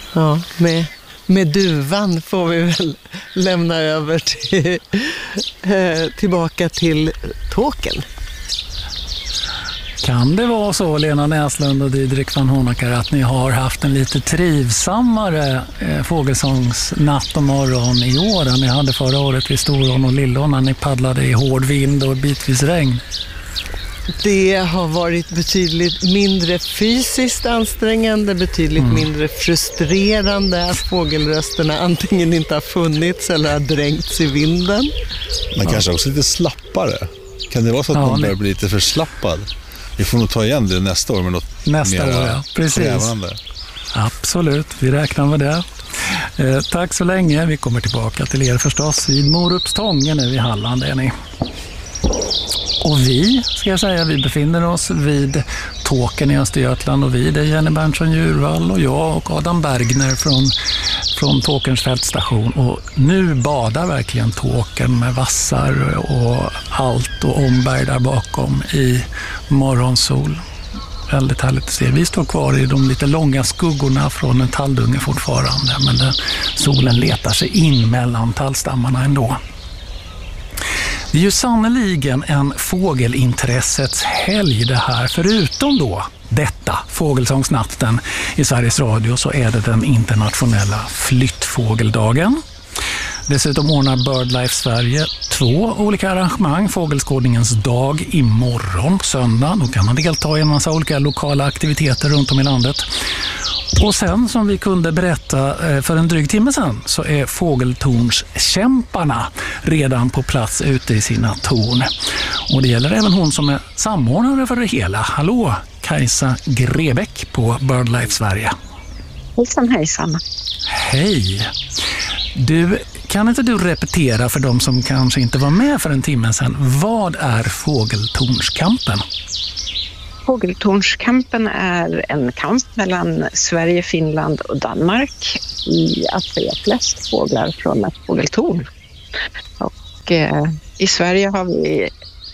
Ja, med duvan får vi väl lämna över tillbaka till Tåkern. Kan det vara så, Lena Näslund och Didrik van Honacker, att ni har haft en lite trivsammare fågelsångsnatt och morgon i år än ni hade förra året vid Storån och Lillån när ni paddlade i hård vind och bitvis regn? Det har varit betydligt mindre fysiskt ansträngande, betydligt mindre frustrerande att fågelrösterna antingen inte har funnits eller har dränkts i vinden. Men kanske också lite slappare. Kan det vara så att man börjar bli lite förslappad? Vi får nog ta igen det nästa år med något nästa år, ja. Precis. Krävande. Absolut, vi räknar med det. Tack så länge. Vi kommer tillbaka till er förstås vid Morupstången nu i Halland är ni. Och vi befinner oss vid Tåkern i Östergötland och vi, det är Jenny Berntsson-Djurvall och jag och Adam Bergner från Tåkerns fältstation. Och nu badar verkligen Tåkern med vassar och allt och omberg där bakom i morgonsol. Väldigt härligt att se. Vi står kvar i de lite långa skuggorna från en talldunge fortfarande, men solen letar sig in mellan tallstammarna ändå. Det är ju sannoliken en fågelintressets helg det här. Förutom då detta, fågelsångsnatten i Sveriges Radio, så är det den internationella flyttfågeldagen. Dessutom ordnar BirdLife Sverige 2 olika arrangemang. Fågelskådningens dag imorgon på söndag. Då kan man delta i en massa olika lokala aktiviteter runt om i landet. Och sen, som vi kunde berätta för en dryg timme sedan, så är fågeltornskämparna redan på plats ute i sina torn. Och det gäller även hon som är samordnare för det hela. Hallå, Kajsa Grebäck på BirdLife Sverige. Hejsan, hejsan. Hej. Du, kan inte du repetera för de som kanske inte var med för en timme sedan, vad är fågeltornskampen? Fågeltornskampen är en kamp mellan Sverige, Finland och Danmark i att se flest fåglar från ett fågeltorn. Och i Sverige har vi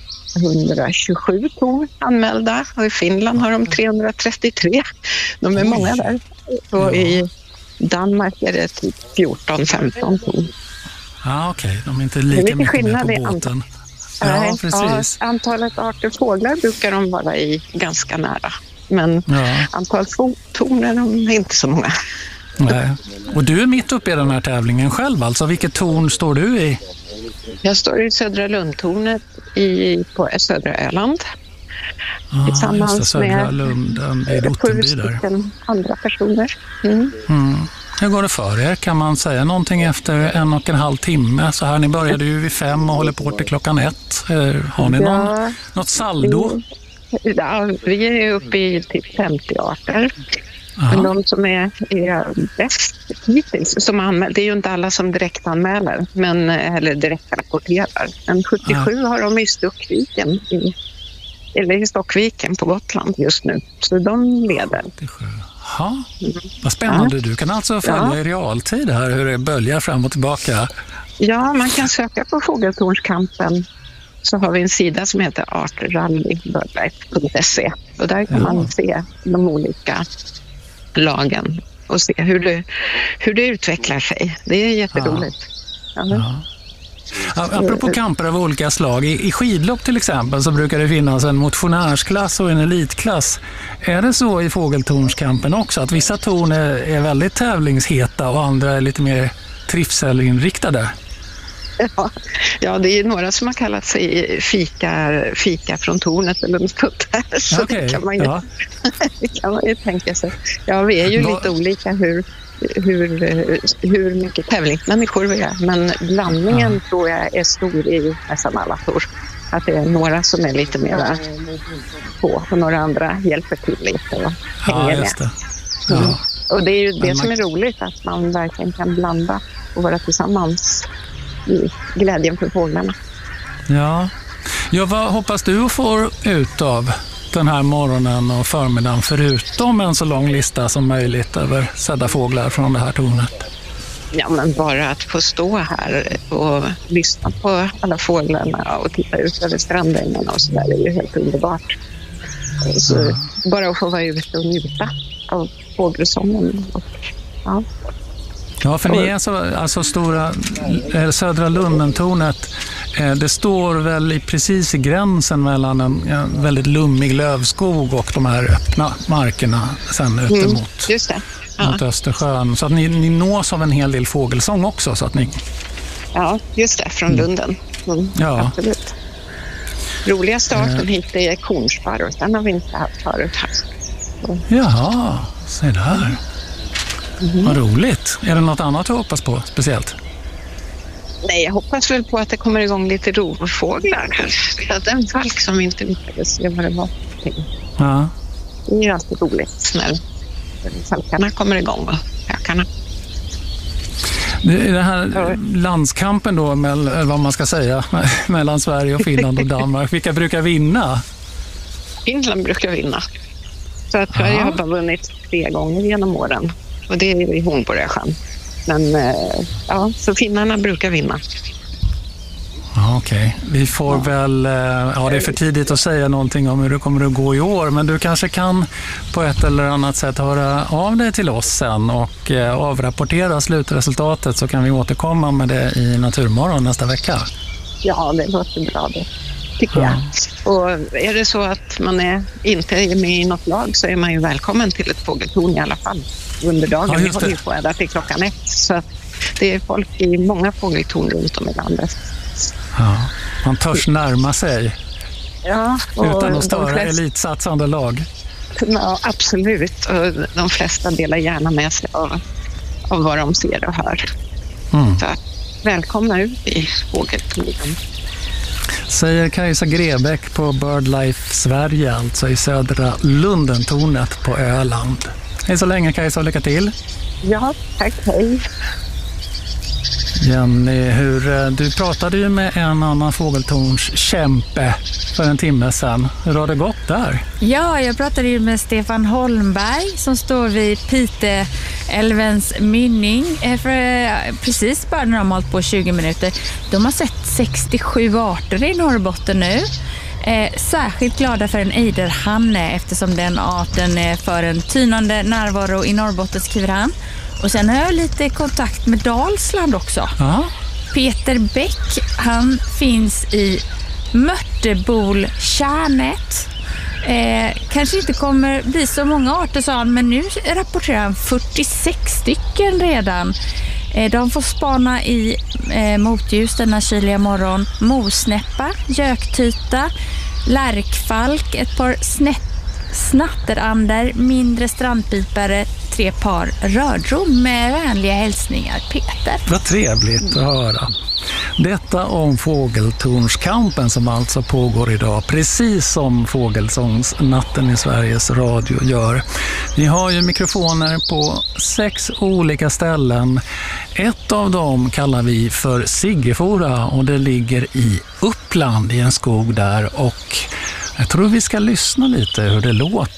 127 torn anmälda och i Finland har de 333. De är många där. Och i Danmark är det typ 14-15 torn. Ja, okej. De är inte lika mycket med på båten. Ja, precis. Ja, antalet arter fåglar brukar de vara i ganska nära. Men antalet torn är de inte så många. Nej. Och du är mitt uppe i den här tävlingen själv. Alltså, vilket torn står du i? Jag står i Södra Lundtornet på södra Öland. Tillsammans just det, Södra Lunden i Rottenby där. 7 andra personer. Hur går det för er? Kan man säga någonting efter 1,5 timme? Så här, ni började ju vid 5 och håller på till klockan 1. Har ni något saldo? Vi är uppe i typ 50 arter. Men de som är bäst hittills, som anmäler, det är ju inte alla som direkt anmäler, eller direkt rapporterar. Men 77 har de i Stockviken, i Stockviken på Gotland just nu. Så de leder. 77. Ja, vad spännande. Du kan alltså följa i realtid här hur det böljar fram och tillbaka. Ja, man kan söka på Fågeltornskampen. Så har vi en sida som heter artrally.birdlife.se och där kan man se de olika lagen och se hur det utvecklar sig. Det är jätteroligt. Apropå kamper av olika slag, i skidlopp till exempel så brukar det finnas en motionärsklass och en elitklass. Är det så i fågeltornskampen också att vissa torn är väldigt tävlingsheta och andra är lite mer trivselinriktade? Ja, det är några som har kallat sig fika från tornet eller något sånt där. Så det kan man ju tänka sig. Ja, vi är ju lite olika hur mycket tävlingsmänniskor vi är. Men blandningen tror jag är stor i nästan alla torn. Att det är några som är lite mer på och några andra hjälper till lite och hänger med. Och det är ju det som är roligt, att man verkligen kan blanda och vara tillsammans i glädjen för fåglarna. Ja, vad hoppas du får ut av den här morgonen och förmiddagen förutom en så lång lista som möjligt över sedda fåglar från det här tornet? Ja, men bara att få stå här och lyssna på alla fåglarna och titta ut över strandängarna och så där är ju helt underbart. Så bara att få vara ute och njuta av fågelsången och Ja. Ja, för ni är alltså stora, södra Lundentornet. Det står väl precis i gränsen mellan en väldigt lummig lövskog och de här öppna markerna sen ut mot, just det. mot Östersjön. Så att ni nås av en hel del fågelsång också. Så att ni... Ja, just det, från Lunden. Ja. Absolut. Roligaste arten hit är kornsparv. Den har vi inte haft förut här. Så. Jaha, se där. Vad roligt. Är det något annat du hoppas på speciellt? Nej, jag hoppas väl på att det kommer igång lite rovfåglar här. Vi hade en falk som inte lyckades se vad det var. Ja. Det är ju alltid roligt när falkarna kommer igång och hökarna. Det här landskampen då, vad man ska säga, mellan Sverige och Finland och Danmark. Vilka brukar vinna? Finland brukar vinna. Så att Sverige har bara vunnit 3 gånger genom åren. Och det är i Hornborgasjön. Men ja, så finnarna brukar vinna. Okej. Vi får väl... det är för tidigt att säga någonting om hur det kommer att gå i år. Men du kanske kan på ett eller annat sätt höra av dig till oss sen och avrapportera slutresultatet, så kan vi återkomma med det i Naturmorgon nästa vecka. Ja, det låter bra det, tycker jag. Och är det så att man inte är med i något lag, så är man ju välkommen till ett fågeltorn i alla fall under dagen. Vi håller ju på ända till 1:00. Så det är folk i många fågeltorn runt om i landet. Ja, man törs närma sig utan att störa elitsatsande lag. Ja, absolut. Och de flesta delar gärna med sig av vad de ser och hör. Så välkomna ut i fågeltornen. Säger Kajsa Grebäck på BirdLife Sverige, alltså i södra Lundentornet på Öland. Hej så länge Kajsa, lycka till. Ja, tack, hej. Jenny, du pratade ju med en annan fågeltornskämpe för en timme sedan. Hur har det gått där? Ja, jag pratade ju med Stefan Holmberg som står vid Piteälvens mynning för precis bara när de har hållit på 20 minuter. De har sett 67 arter i Norrbotten nu. Särskilt glada för en ejderhanne eftersom den arten är för en tynande närvaro i Norrbotten, skriver han. Och sen har jag lite kontakt med Dalsland också. Aha. Peter Bäck, han finns i Mörtebolkärnet. Kanske inte kommer bli så många arter, sa han, men nu rapporterar han 46 stycken redan. De får spana i motljus denna kyliga morgon. Mosnäppa, göktyta, lärkfalk, ett par snatterander, mindre strandpipare, 3 par rördrom. Med vänliga hälsningar, Peter. Vad trevligt att höra. Detta om fågeltornskampen som alltså pågår idag, precis som Fågelsångsnatten i Sveriges Radio gör. Vi har ju mikrofoner på 6 olika ställen. Ett av dem kallar vi för Siggefora och det ligger i Uppland i en skog där, och jag tror vi ska lyssna lite hur det låter.